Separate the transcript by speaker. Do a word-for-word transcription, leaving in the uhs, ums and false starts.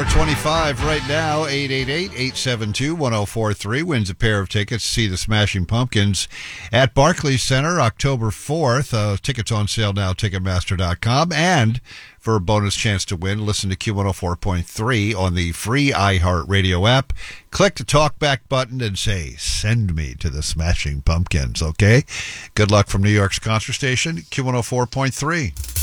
Speaker 1: four twenty-five right now. eight eight eight, eight seven two, one oh four three wins a pair of tickets to see the Smashing Pumpkins at Barclays Center October fourth. Uh, tickets on sale now, Ticketmaster dot com. And for a bonus chance to win, listen to Q one oh four point three on the free iHeartRadio app. Click the talkback button and say, send me to the Smashing Pumpkins, okay? Good luck from New York's Concert Station, Q one oh four point three.